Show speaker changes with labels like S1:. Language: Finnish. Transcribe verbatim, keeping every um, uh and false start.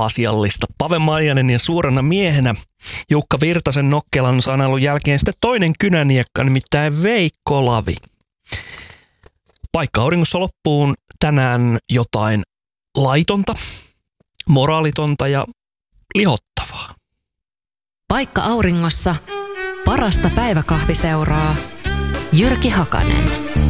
S1: epäasiallista. Pave Maijanen ja suurena miehenä Jukka Virtasen nokkelan sanailun jälkeen sitten toinen kynäniekka, nimittäin Veikko Lavi. Paikka auringossa loppuun tänään jotain laitonta, moraalitonta ja lihottavaa.
S2: Paikka auringossa parasta päiväkahviseuraa. Jyrki Hakanen.